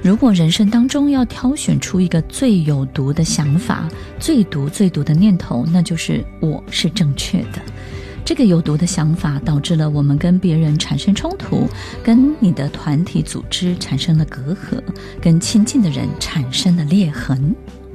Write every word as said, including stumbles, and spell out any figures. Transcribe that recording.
如果人生当中要挑选出一个最有毒的想法，最毒最毒的念头，那就是我是正确的。这个有毒的想法导致了我们跟别人产生冲突，跟你的团体组织产生了隔阂，跟亲近的人产生了裂痕。